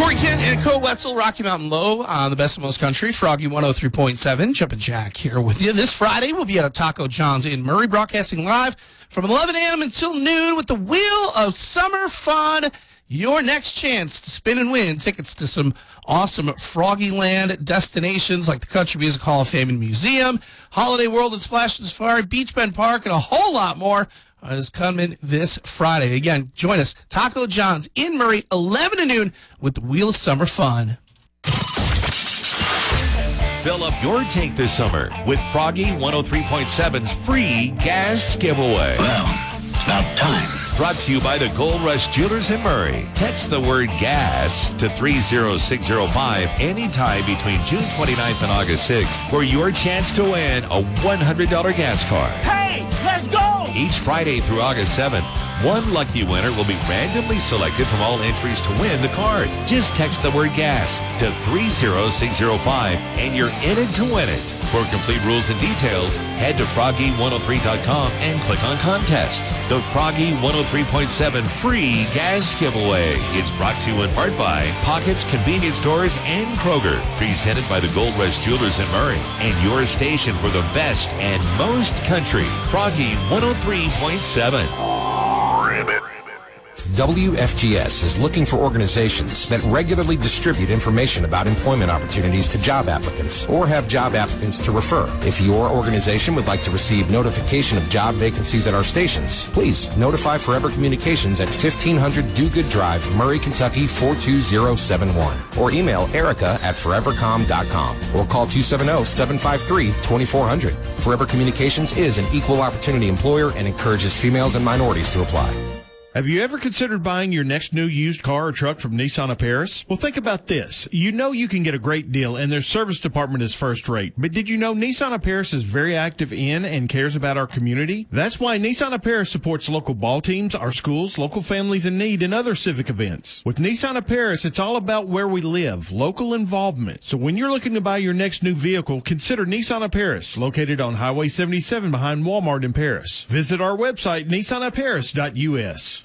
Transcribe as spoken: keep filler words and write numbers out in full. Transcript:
Corey Kent and Cole Wetzel, Rocky Mountain Low on the Best of Most Country, Froggy one oh three point seven. Jumpin' Jack here with you. This Friday, we'll be at a Taco John's in Murray, broadcasting live from eleven a.m. until noon with the Wheel of Summer Fun. Your next chance to spin and win tickets to some awesome Froggyland destinations like the Country Music Hall of Fame and Museum, Holiday World and Splash and Safari, Beach Bend Park, and a whole lot more is coming this Friday. Again, join us, Taco John's in Murray, eleven to noon with the Wheel of Summer Fun. Fill up your tank this summer with Froggy one oh three point seven's free gas giveaway. Well, it's about time. Brought to you by the Gold Rush Jewelers in Murray. Text the word gas to three zero six zero five anytime between June twenty-ninth and August sixth for your chance to win a one hundred dollars gas card. Hey, let's go! Each Friday through August seventh, one lucky winner will be randomly selected from all entries to win the card. Just text the word gas to three zero six zero five and you're in it to win it. For complete rules and details, head to froggy one oh three dot com and click on contests. The Froggy one oh three point seven free gas giveaway is brought to you in part by Pockets Convenience Stores and Kroger. Presented by the Gold Rush Jewelers in Murray and your station for the best and most country. Froggy one oh three point seven. W F G S is looking for organizations that regularly distribute information about employment opportunities to job applicants or have job applicants to refer. If your organization would like to receive notification of job vacancies at our stations, please notify Forever Communications at fifteen hundred Do Good Drive, Murray, Kentucky four two zero seven one, or email Erica at forever com dot com or call two seven zero, seven five three, two four zero zero. Forever Communications is an equal opportunity employer and encourages females and minorities to apply. Have you ever considered buying your next new used car or truck from Nissan of Paris? Well, think about this. You know you can get a great deal, and their service department is first rate. But did you know Nissan of Paris is very active in and cares about our community? That's why Nissan of Paris supports local ball teams, our schools, local families in need, and other civic events. With Nissan of Paris, it's all about where we live, local involvement. So when you're looking to buy your next new vehicle, consider Nissan of Paris, located on Highway seventy-seven behind Walmart in Paris. Visit our website, nissan of paris dot u s.